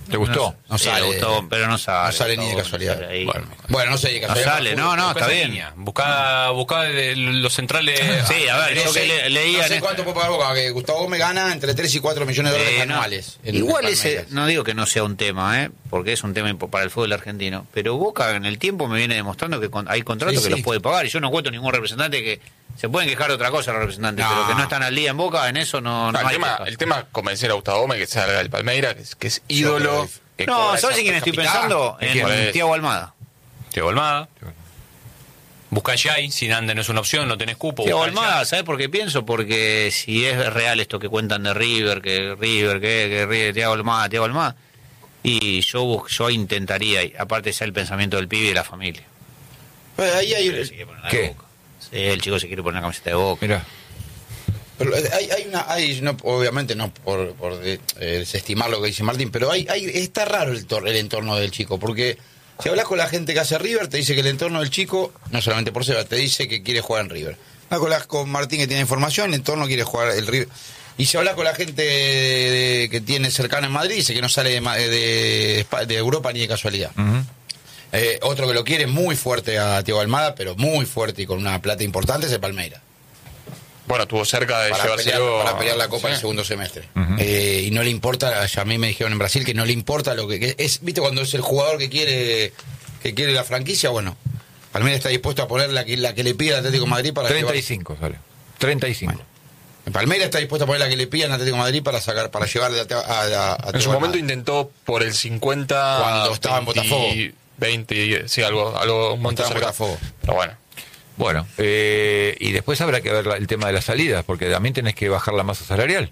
¿Te gustó? No Sí, sale. le gustó, pero no sale. No sale ni de no casualidad. sale ahí. Bueno, bueno, no sé de No casualidad. sale, no, no, Buscá está esa bien. línea. Buscá, buscá de los centrales. Sí, a ver, No yo sé, que le- leía no en sé este- cuánto puede pagar Boca, que Gustavo Gómez gana entre tres y cuatro millones de dólares Eh, no. anuales. en Igual Palmeiras. ese, no digo que no sea un tema, ¿eh? Porque es un tema impo- para el fútbol argentino, pero Boca en el tiempo me viene demostrando que con- hay contratos Sí, que sí. los puede pagar, y yo no encuentro ningún representante que se pueden quejar de otra cosa los representantes, No. pero que no están al día en Boca, en eso no, no Ah, el, hay tema, quejas. el tema es convencer a Gustavo Gómez que salga del Palmeiras, que es, que es ídolo. Sí, que No, cobra ¿sabes esa en quién estoy capitán? pensando? ¿En quién? En Thiago Almada. Thiago Almada. Busca Jai, si Nande no es una opción, no tenés cupo. Thiago buscá Almada, Jai. ¿sabes por qué pienso? Porque si es real esto que cuentan de River, que River, que, que River, Thiago Almada, Thiago Almada, y yo bus- yo intentaría, y aparte sea el pensamiento del pibe y de la familia. Pues ahí hay, Se quiere poner la ¿Qué? Boca. Sí, el chico se quiere poner la camiseta de Boca. Mira. pero hay, hay una, hay, no, obviamente no por, por de- eh, desestimar lo que dice Martín, pero hay, hay, está raro el, tor- el entorno del chico, porque si hablas con la gente que hace River, te dice que el entorno del chico, no solamente por Seba, te dice que quiere jugar en River. Hablas con Martín que tiene información, el entorno quiere jugar el River. Y si hablas con la gente de- de- que tiene cercana en Madrid, dice que no sale de, Ma- de, Espa- de Europa ni de casualidad. Ujú. Eh, otro que lo quiere muy fuerte a Thiago Almada, pero muy fuerte y con una plata importante, es el Palmeiras. Bueno, estuvo cerca de Para pelear, llevárselo. para pelear la Copa Sí. en el segundo semestre. Ujú. Eh, y no le importa, a mí me dijeron en Brasil que no le importa lo que, que es, viste cuando es el jugador que quiere que quiere la franquicia, bueno, Palmeiras está dispuesto a poner la que, la que le pida al Atlético de Madrid para treinta y llevar, cinco sale. treinta y cinco. Palmeiras está dispuesto a poner la que le pida al Atlético de Madrid para sacar, para llevarle a, a, a- a En su Thiago momento Almada. intentó por el cincuenta. Cuando estaba en Botafogo. veinte, sí, algo, algo un montón Estaba en cerca. Botafogo. Pero bueno. Bueno, eh, y después habrá que ver la- el tema de las salidas, porque también tenés que bajar la masa salarial.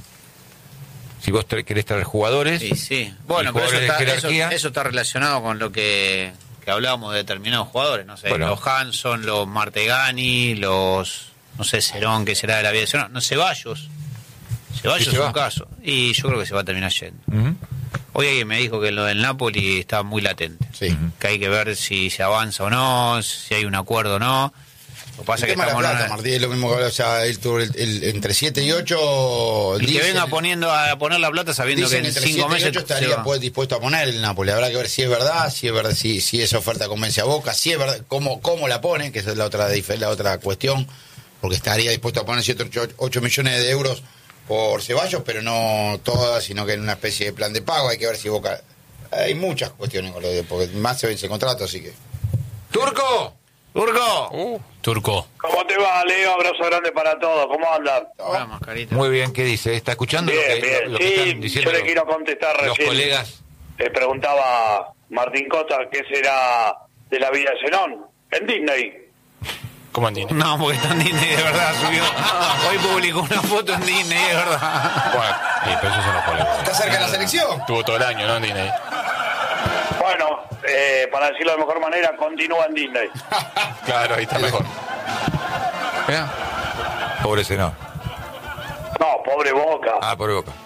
Si vos tra- querés traer jugadores, Sí, sí. Bueno, y pero eso jugadores de está, eso, jerarquía. eso está relacionado con lo que, que hablábamos de determinados jugadores, no sé, Bueno. los Hanson, los Martegani, los, no sé, Cerón, que será de la vida, no, no Ceballos. Ceballos Sí, es se un va. caso, y yo creo que se va a terminar yendo. Ujú. Hoy alguien me dijo que lo del Napoli está muy latente, Sí. que hay que ver si se avanza o no, si hay un acuerdo o no. Lo que pasa El es que tema de la estamos en plata, una- Martín, es lo mismo que hablaba, o sea, él tuvo el- el- entre siete y ocho. el que venga poniendo a poner la plata sabiendo Dicen que en entre cinco siete y meses ocho se estaría va. pues, dispuesto a poner el Napoli. Habrá que ver si es verdad, si es verdad, si, si esa oferta convence a Boca, si es verdad, cómo, cómo la ponen, que esa es la otra dif- la otra cuestión, porque estaría dispuesto a poner siete, ocho millones de euros por Ceballos, pero no todas, sino que en una especie de plan de pago. Hay que ver si Boca. Hay muchas cuestiones con lo de, porque más se vence el contrato, así que. ¡Turco! ¡Urco! Uh, Turco. ¿Cómo te va, Leo? Abrazo grande para todos. ¿Cómo andan? Hola, mascarita. Muy bien, ¿qué dice? ¿Está escuchando lo Bien, que, bien. lo que Sí, están diciendo yo le los- quiero contestar los recién. colegas? Le preguntaba Martín Costa qué será de la vida de Zenón en Disney. ¿Cómo entiendes? No, porque está en Disney, de verdad, subió. Hoy publicó una foto en Disney, de verdad. Bueno, Sí, pero esos son los colegas. Está cerca de la selección. tuvo todo el año, ¿no? En Disney. Bueno, eh, para decirlo de mejor manera, continúa en Disney. Claro, ahí está mejor. Mirá. Pobre Senón. No, pobre Boca. Ah, pobre Boca.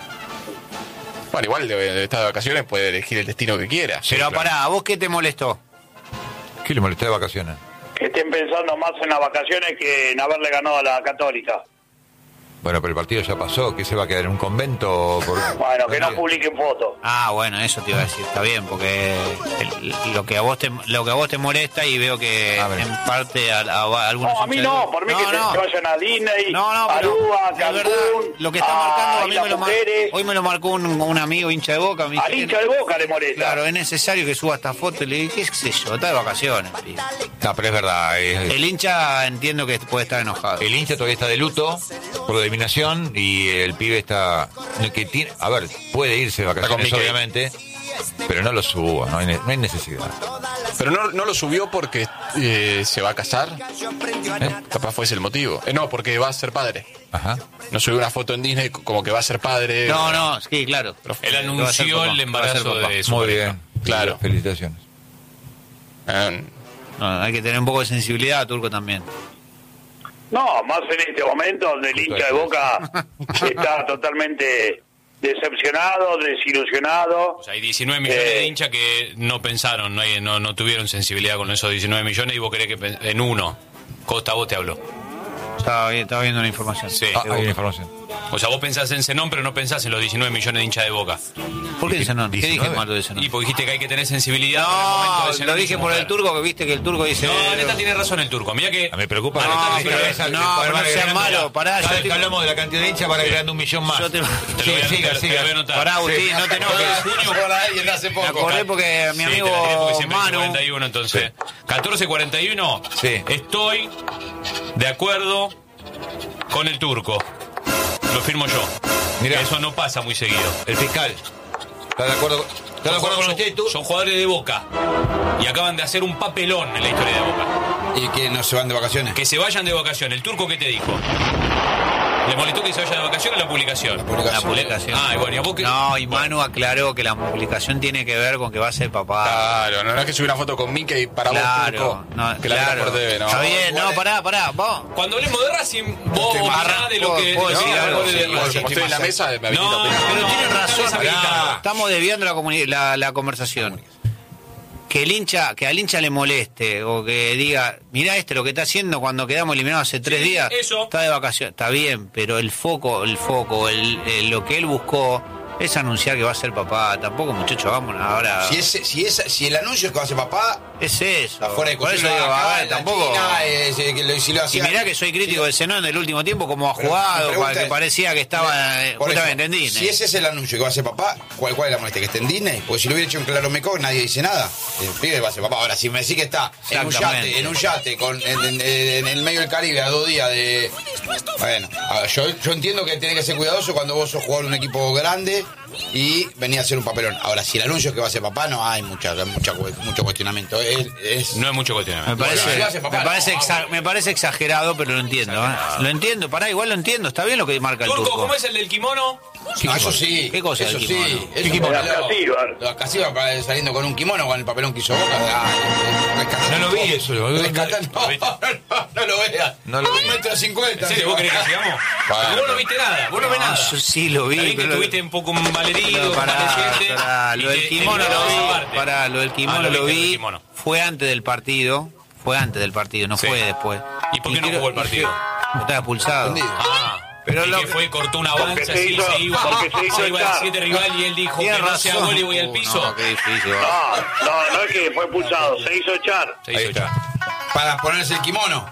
Bueno, igual de, de estar de vacaciones puede elegir el destino que quiera. Pero pará, ¿a vos qué te molestó? ¿Qué le molestó de vacaciones? Que estén pensando más en las vacaciones que en haberle ganado a la Católica. Bueno, pero el partido ya pasó, ¿qué se va a quedar en un convento? Por... Bueno, que no publiquen fotos. Ah, bueno, eso te iba a decir, está bien, porque el- lo que a vos te lo que a vos te molesta y veo que A ver. en parte a, a- a algunos No, a mí hinchas de- no, por mí no, que se- no. se vayan a Disney, No, no, a pero Aruba, de Cancún, verdad, lo que está marcando a mí Islas me lo mar- Mujeres. hoy me lo marcó un, un amigo hincha de Boca, me Al dice, hincha de Boca le molesta. claro, es necesario que suba esta foto y le dije, qué sé yo, está de vacaciones, pibe. No, pero es verdad. es- El hincha entiendo que puede estar enojado. El hincha todavía está de luto por eliminación y el pibe está... que tiene, a ver, puede irse de vacaciones, Mickey. obviamente, pero no lo suba, no hay, ne- no hay necesidad. Pero no, no lo subió porque eh, se va a casar. ¿Eh? Capaz fue ese el motivo. Eh, no, porque va a ser padre. Ajá. No subió una foto en Disney como que va a ser padre. No, no, sí, claro. Él Va a ser anunció papá, el va a embarazo ser papá. de su Muy pareja. bien. Claro. Felicitaciones. Eh, No, hay que tener un poco de sensibilidad, Turco, también. No, más en este momento donde el hincha de Boca está totalmente decepcionado, desilusionado. O sea, hay diecinueve millones Eh. de hinchas que no pensaron, no, hay- no, no tuvieron sensibilidad con esos diecinueve millones y vos querés que pen- en uno. Costa, vos te habló. Estaba, vi- estaba viendo la información. Sí. Ah, hay una información. O sea, vos pensás en Zenón, pero no pensás en los diecinueve millones de hinchas de Boca. ¿Por qué Zenón? ¿Qué dije malo de Zenón? Y porque dijiste que hay que tener sensibilidad. en el momento No, de Zenón lo y dije su por el mujer. turco, que viste que el turco dice... No, neta tiene razón el turco. Mira que... Me preocupa. No, que- pero que- esa- que- no, que- pero no que- seas que- malo, pará, Cada yo vez te- que hablamos de la cantidad de hinchas para agregando un millón más. Yo te- Te lo Sí, voy a siga, anotar, te lo siga. voy a anotar. Pará, Agustín, Sí. no te enojes. alguien hace Me poco. acordé porque mi Sí, amigo te la tiré porque siempre dice Manu... cuarenta y uno, entonces. catorce cuarenta y uno. Sí. Estoy de acuerdo con el turco. Lo firmo yo. Mirá. Eso no pasa muy seguido. El fiscal. ¿Está de acuerdo, está de acuerdo con usted y tú? Son jugadores de Boca. Y acaban de hacer un papelón en la historia de Boca. ¿Y que no se van de vacaciones? Que se vayan de vacaciones. ¿El turco qué te dijo? ¿Le molestó que se vaya de vacaciones la publicación? La publicación. La publicación. Ah, y bueno, ¿y a vos qué? No, y Manu aclaró que la publicación tiene que ver con que va a ser papá. Claro, no, no es que subí una foto con Mickey para Claro, vos, turco, no, que la claro. mira por T V, ¿no? Está bien, igual no, es- pará, pará, vos. Cuando hablemos de Racing, vos Te opinás marra- de lo puedo- que... puedo de lo que decir digan algo, los sí, de igual, Racing. sí. Como estoy en la mesa, me habilita. No, opinión. Pero no, tienen razón, esa pará, habilitada. estamos desviando la, comuni- la, la conversación. Que el hincha, que al hincha le moleste o que diga, mirá este lo que está haciendo cuando quedamos eliminados hace tres Sí, días, eso. está de vacaciones, está bien, pero el foco, el foco, el, el- lo que él buscó es anunciar que va a ser papá. Tampoco, muchachos, vámonos ahora. Si, ese, si, esa, si el anuncio es que va a ser papá, Es eso. está fuera de Por eso cuestión. digo, Acá a ver, en la tampoco. China, eh, si, que lo- si lo Y hacía- mirá que soy crítico de Zenón en el último tiempo, como ha Pero jugado, mi pregunta que es- parecía que estaba eh, Por eso, justamente en Disney. si ese es el anuncio que va a ser papá, ¿cuál, cuál es la molestia? ¿Que esté en Disney? Porque si lo hubiera hecho en Claro Meco, nadie dice nada. El pibe va a ser papá. Ahora, si me decís que está en un Exactamente. yate, en un yate con, en, en- en el medio del Caribe a dos días de... Bueno, a ver, yo, yo entiendo que tenés que ser cuidadoso cuando vos sos jugador de un equipo grande y venía a hacer un papelón. Ahora, si el anuncio es que va a ser papá, no hay mucha, mucha, mucho cuestionamiento. Es, es- No hay mucho Me cuestionamiento. parece, Bueno, si lo hace papá, me, parece no, exa- bueno. me parece exagerado, pero lo entiendo. ¿eh? Lo entiendo, pará, igual lo entiendo. Está bien lo que marca el Turco, turco. ¿cómo es el del kimono? Ah, eso sí. ¿Qué cosa Eso del sí. kimono? Eso kimono? lo- La Casiva. La Casiva para- saliendo con un kimono con el papelón que hizo Boca. Dale, rescatá No un lo vi poco. eso, lo- Rescatá- no, no, no lo veas. No lo vi. Un metro cincuenta. ¿En serio vos querés que sigamos? Porque vos no viste nada, vos no ves No, nada. yo sí lo vi, Está bien que pero- estuviste un poco malherido, Pero pará, convaleciente, pará, y lo te- del te kimono lo invitamos a vi, parte. pará, lo del kimono Ah, lo viste, lo del vi, kimono. fue antes del partido, fue antes del partido, no Sí. fue después. ¿Y por qué no quiero- jugó el partido? Estaba expulsado. Entendido. Ah, Pero pero lo que que- fue, cortó un Porque avance, se así hizo- se iba, porque se hizo se iba al echar. siete rival y él dijo Tiene que no sea razón. gol y voy al Uh, piso. no, qué difícil. No, no, no es que fue expulsado, se hizo echar. Se Ahí hizo está. echar. Para ponerse el kimono.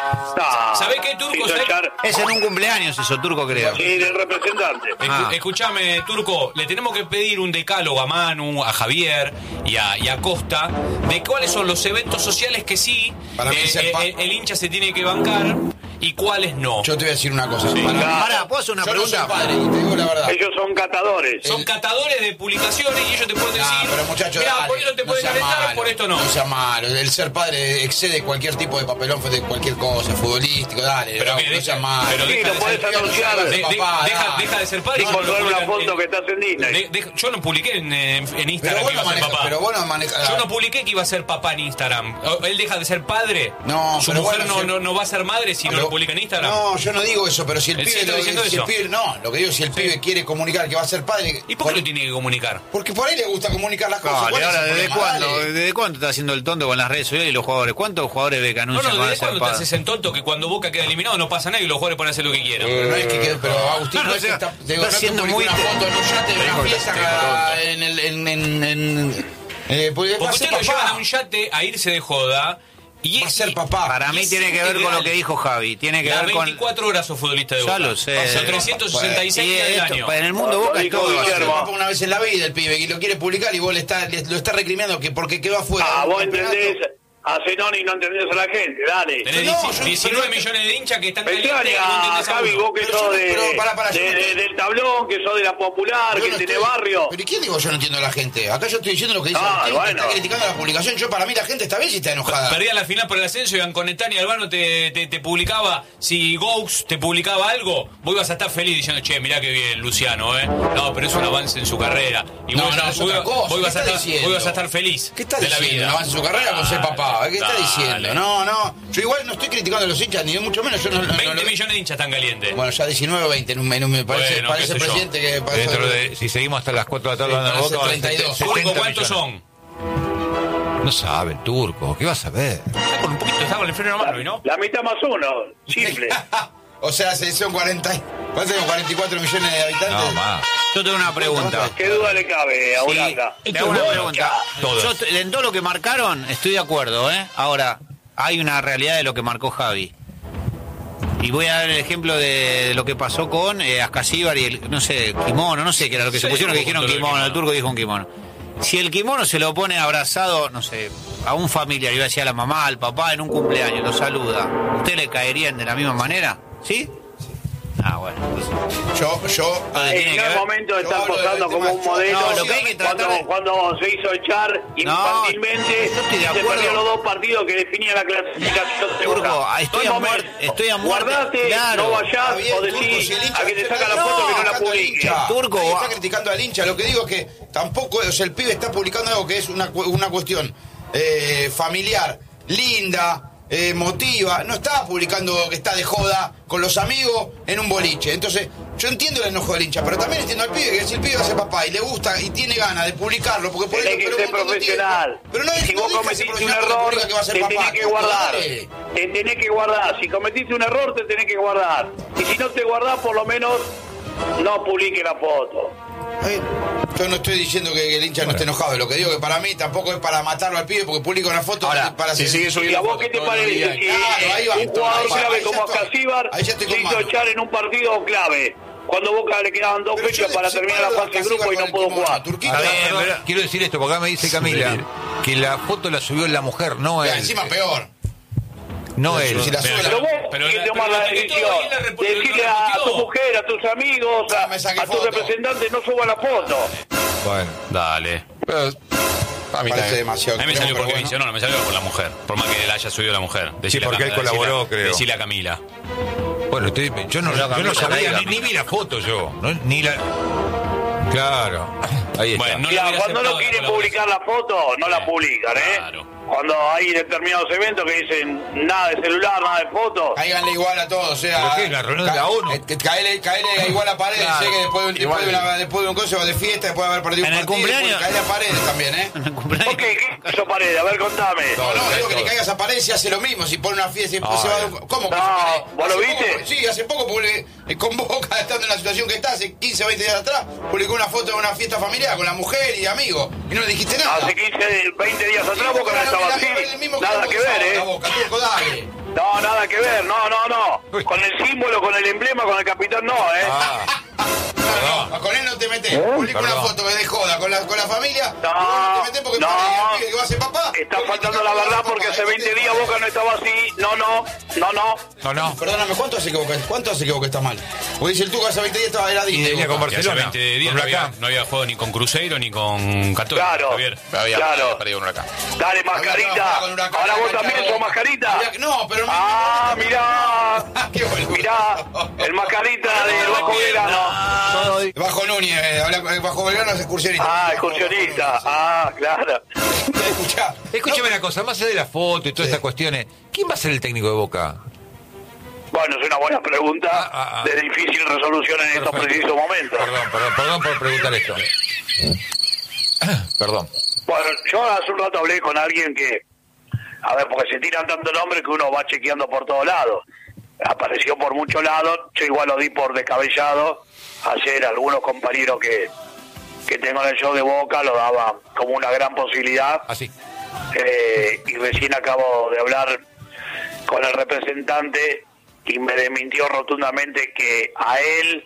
No, ¿Sabés qué, Turco? se hizo ¿Sabés? echar. Es en un cumpleaños eso, turco, creo. Sí, del representante. Escu- Ah. Escuchame, Turco, le tenemos que pedir un decálogo a Manu, a Javier y a, y a Costa de cuáles son los eventos sociales que sí Para mí eh, ser eh, pa- eh, el hincha se tiene que bancar y cuáles no. Yo te voy a decir una cosa. Para- Claro. Pará, ¿puedo hacer una yo no soy pregunta? padre y te digo la verdad. Ellos son catadores. Son catadores de publicaciones y ellos te pueden No, decir, pero muchachos, mira, dale, por esto te no pueden sea calentar, malo, por esto no. No sea malo. El ser padre excede cualquier tipo de papelón de cualquier cosa, futbolístico, dale. Pero no, que no deja- sea malo. pero Sí, deja lo de podés ser- anunciar. de- de- papá, deja, dale. deja de ser padre. Y y lo colgar una publican foto en- que estás en Disney. de- de- yo no publiqué en, eh, en Pero Instagram vos que iba no a ser manejas, papá. pero vos no manejas. Yo no publiqué que iba a ser papá en Instagram. O- Él deja de ser padre. No, Su pero mujer bueno, no, si- no, no va a ser madre si no Pero- lo publica en Instagram. No, yo no digo eso, pero si el Él pibe, sí está lo- diciendo si el eso. pibe- no, lo que digo, si el pibe quiere comunicar que va a ser padre, ¿Y por qué lo tiene que comunicar? porque por ahí le gusta comunicar las cosas. Dale, ¿Cuál es ahora, el ¿desde problema? cuándo? Dale. ¿Desde cuándo está haciendo el tonto con las redes sociales y los jugadores? ¿Cuántos jugadores ve que No, anuncian no, que van a ¿desde ser cuándo te padres? haces en tonto que cuando Boca queda eliminado no pasa nada y los jugadores pueden hacer lo que quieran? Pero no es que quede, pero Agustín No, no, no, es que o está, sea, te digo, está no te siendo publica muy una te- foto en un yate de Te una digo, fiesta te digo, acá en el en en, en eh, pues, va a Porque ser ustedes lo llevan papá. a un yate a irse de joda y Va a ser y- papá. Para mí Y tiene sí, que ver con ideal. lo que dijo Javi. Tiene que Las ver con. veinticuatro horas sos futbolista de Ya Boca. lo sé. Son trescientos sesenta y seis Y días del esto, año. en el mundo Boca es Dijo todo. Va a ser Guillermo. papá una vez en la vida el pibe y lo quiere publicar y vos le está, le- lo está recriminando que porque quedó afuera. Ah, del vos campeonato. entendés a Zenón y no entendés a la gente, dale. Tenés No, dieci- yo- diecinueve pero- millones de hinchas que están Me calientes y no extraña, entendés a Javi, uno. vos que Pero sos yo no- de, pero pará, pará, yo de- no de- estoy- del tablón, que sos de la popular, Yo que no tenés estoy- barrio. Pero ¿y quién digo yo no entiendo a la gente? Acá yo estoy diciendo lo que dice Ah, Agustín, que bueno. está criticando la publicación. Yo para mí la gente está bien si está enojada. Perdían la final por el ascenso y con Netani Albano te, te, te publicaba, si Gaux te publicaba algo, vos ibas a estar feliz diciendo, che, mirá que bien, Luciano, ¿eh? No, pero es un avance en su carrera. Y No, vos, no, vos- es otra vos- cosa. vos ibas ¿Qué a está estar, diciendo? vos ibas a estar feliz ¿Qué está de la diciendo? vida. No avance su carrera con ser papá. ¿Qué está Dale. diciendo? No, no. Yo igual no estoy criticando a los hinchas, ni de mucho menos. Yo no, no- no veinte lo- millones de hinchas tan calientes. Bueno, ya diecinueve o veinte en un menú. Me parece, Bueno, parece qué sé yo. presidente que parece- Dentro de, si seguimos hasta las cuatro de la tarde Sí, hablando de parece Boca, va a ser treinta y dos. setenta Turco, ¿cuántos millones. son? No sabe el turco, ¿qué vas a ver? Está con un poquito, está con el freno en la mano, ¿y no? La mitad más uno, simple. O sea, se- son cuarenta, y- ¿cuántos tenemos? cuarenta y cuatro millones de habitantes. No, más. Yo tengo una pregunta. ¿Qué duda le cabe a Sí, Uranga? te hago una pregunta. Todos. Yo t- en todo lo que marcaron estoy de acuerdo, ¿eh? Ahora, hay una realidad de lo que marcó Javi. Y voy a dar el ejemplo de, de lo que pasó con eh, Ascasíbar y el, no sé, kimono, no sé qué era lo que se Sí, pusieron, que hubo dijeron control del kimono, el kimono. turco dijo un kimono. Si el kimono se lo pone abrazado, no sé, a un familiar, iba a decir a la mamá, al papá en un cumpleaños, lo saluda, ¿usted le caerían de la misma manera? ¿Sí? Ah, bueno, entonces... Yo, yo. entonces tiene En que el ver- momento Yo están hablo del posando tema- como un modelo. No, lo que hay que tratar cuando, de- cuando se hizo echar infantilmente, yo estoy de se acuerdo. perdió los dos partidos que definían la clasificación de Turco, Boca. estoy No a hay muerte, momento. estoy a muerte, Guardate, claro. no vayas Está bien, o Turco, decís si el hincha a que te está- saca la no, foto que no la criticando al publique. hincha. Turco, Nadie va- está criticando al hincha. Lo que digo es que tampoco, o sea, el pibe está publicando algo que es una, cu- una cuestión eh, familiar, linda, eh, emotiva. No está publicando que está de joda con los amigos en un boliche. Entonces, yo entiendo el enojo del hincha, pero también entiendo al pibe que si el pibe hace papá y le gusta y tiene ganas de publicarlo, porque por Tenés eso que pero ser un montón de profesional. tiempo. Pero no, si no vos deja ese cometiste un profesional que error, publica que va a ser te papá. tenés que Turco, guardar. dale. Te tenés que guardar. Si cometiste un error, te tenés que guardar. Y si no te guardás, por lo menos no publique la foto. Eh, Yo no estoy diciendo que el hincha no esté enojado, lo que digo que para mí tampoco es para matarlo al pibe porque publica una foto Ahora, para si hacer- sigue ¿Y subiendo a vos fotos qué te todos los parece días, que Claro, ahí va. un jugador Ahí va, clave ahí ya como estoy. Ascasíbar Ahí ya estoy se con hizo Manu. echar en un partido clave? Cuando Boca le quedaban dos Pero yo fechas para separo terminar la a fase de Ascasíbar grupo y con no el pudo kimono. jugar. Turquita, A ver, perdón. pero quiero decir esto, porque acá me dice Camila que la foto la subió la mujer, no Ya, él. encima peor. No él. Si la sube Pero la- vos Pero tenés la- que tomar pero la la etiquetó, decisión ahí la repu- de decirle la a, a tu retuiteó. mujer, a tus amigos, a, Ah, me saqué a tu foto. representante, no suba la foto. Bueno. Dale. Pero, a mí Parece también. demasiado. A mí me extremo, salió pero porque bueno. me dice, no, no me salió por la mujer. Por más que la haya subido la mujer. Decile a porque él Cam- colaboró, decile a- creo. Decile a Camila. Bueno, usted- yo no, Pero yo no Camila, sabía, Camila. ni, ni vi la foto yo. ¿no? Ni la. Claro. Ahí está. Bueno, no le Mira, hubiera cuando no aceptado la quieren colaboración. publicar la foto, no la Sí, publican, ¿eh? claro. Cuando hay determinados eventos que dicen nada de celular, nada de fotos. Cáiganle igual a todos, o sea. ¿Pero qué, la reunión de la ONU? eh, que Caele, caele igual a Paredes, Claro. sé que después, de un- después, de una, después de un coso de fiesta, después de haber perdido En un el partido, cumpleaños- caele a Paredes también, ¿eh? En el cumpleaños. ¿Por qué? ¿Qué hizo Paredes? A ver, contame. No, no, digo que le todo. caigas a Paredes y hace lo mismo, si pone una fiesta y después Ah, se va de bien. un... ¿Cómo que No, se pone? ¿vos lo Hace viste? poco- sí, hace poco publi- eh, con Boca, estando en la situación que está, hace quince o veinte días atrás, publicó una foto de una fiesta familiar con la mujer y amigos, y no le dijiste nada. Hace quince, veinte días Sí, atrás Boca no la- estaba la- así. el mismo Nada campo que se ver, va ¿eh? la Boca, Turco, dale. No, nada que ver, no, no, no. Uy. Con el símbolo, con el emblema, con el capitán, no, ¿eh? Ah, No, no, con él no te metes. Publica una Perdón. foto que de joda con la, con la familia. No, y vos no te metés porque no. Paredes, el pibe que va a ser papá. Está vos faltando criticás la porque verdad va a ser porque papá, hace ¿eh? veinte días Boca no estaba así. No, no, no, no. no, no. Perdóname, ¿cuánto hace que Boca, cuánto hace que Boca está mal? Porque dice el Tuca hace veinte días estaba era Y Disney, venía Boca. con Y hace Barcelona. veinte días con no había, Huracán. no había jugado ni con Cruzeiro ni con Católica. Claro. Javier. Había, Claro. había perdido un huracán. Dale, Había mascarita. trabajado con Huracán, Ahora vos había también trabajado- sos mascarita. Había- No, pero... me- Ah, mirá. Qué boludo. Mirá, el mascarita del Bajo Verano. Bajo Núñez, eh, habla- Bajo Belgrano es excursionista. Ah, excursionista. Ah, claro. Escuchá. Escúchame una cosa, más allá de la foto y todas Sí. estas cuestiones, ¿quién va a ser el técnico de Boca? Bueno, es una buena pregunta Ah, ah, ah. de difícil resolución en estos Perfecto. precisos momentos. Perdón, perdón, perdón por preguntar esto. Perdón. Bueno, yo hace un rato hablé con alguien que, a ver, porque se tiran tantos nombres que uno va chequeando por todos lados. Apareció por muchos lados, yo igual lo di por descabellado. Ayer algunos compañeros que, que tengo en el show de Boca lo daban como una gran posibilidad. Así. Eh, y recién acabo de hablar con el representante y me desmintió rotundamente que a él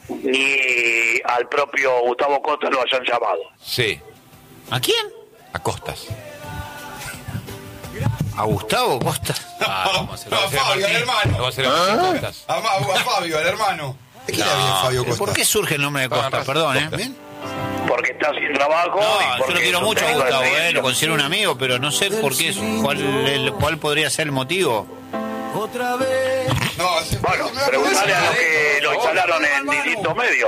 ni al propio Gustavo Costa lo hayan llamado. Sí. ¿A quién? A Costas. ¿A Gustavo Costa? Ah, vamos a hacer- No, a Fabio, al hermano. No va a ser a Martín Costas. A, Ma- a Fabio, al hermano. ¿De qué era bien Fabio Costa? ¿Por qué surge el nombre de Costa? Ah, Perdón, ¿eh? ¿Bien? Porque está sin trabajo. No, y yo porque lo quiero es un mucho a técnico de Gustavo, ¿eh? experiencia. Lo considero un amigo, pero no sé por qué, cuál, el- cuál podría ser el motivo. No, se- Bueno, me va a preguntale a los poner- que lo instalaron en distintos medios.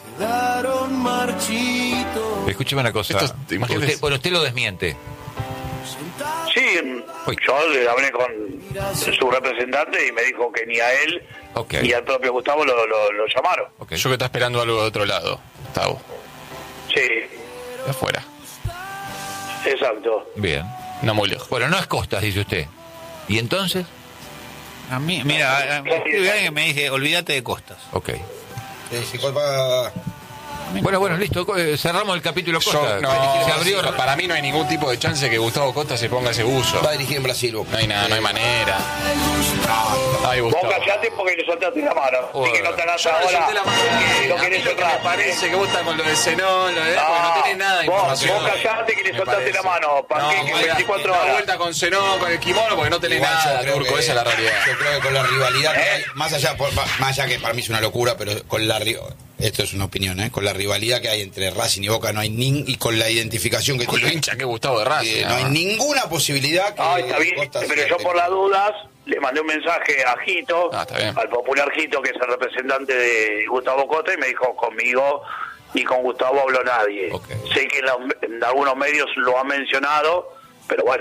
Escúcheme una cosa. Estos, ¿te imaginas? Usted, bueno, usted lo desmiente. Sí, Uy. yo le hablé con su representante y me dijo que ni a él Ok. ni al propio Gustavo lo, lo, lo llamaron. Ok. Yo que está esperando algo de otro lado, Gustavo. Sí, De afuera. exacto. Bien. No muy lejos. Bueno, no es Costas, dice usted. ¿Y entonces? A mí, mira, a- me escribe alguien que me dice, olvídate de Costas. Ok. Sí, sí, Copa- Bueno, bueno, listo. eh, Cerramos el capítulo Costa. Yo- no, Se abrió. para mí no hay ningún tipo de chance que Gustavo Costa se ponga ese buzo. Va a dirigir en Brasil, Boca. No hay nada, no hay manera. Ay, Vos Gustavo. callate porque le soltaste la mano. Así que no te hagas Yo no le ahora. solté la mano. que lo A mí querés lo que me cerrar. parece que vos estás con lo de Zenón, lo de... Ah, porque no tenés nada de vos- información. vos callate que le Me soltaste parece. la mano, Panqueque, No, veinticuatro da horas. vuelta con Zenón, con el kimono, porque no tenés Igual yo nada, creo Turco, que- esa es la realidad. Yo creo que con la rivalidad que ¿Eh? hay, más allá, por- más allá que para mí es una locura, pero con la ri- esto es una opinión, ¿eh? Con la rivalidad que hay entre Racing y Boca no hay nin y con la identificación que Con lo tiene, hincha que Gustavo de Racing. eh, no hay ninguna posibilidad que Ah, está bien, Costa pero sea yo por técnico. las dudas le mandé un mensaje a Jito, Ah, está bien. al popular Jito, que es el representante de Gustavo Costa, y me dijo, conmigo ni con Gustavo habló nadie. Ok. Sé que en, los- en algunos medios lo ha mencionado, pero bueno.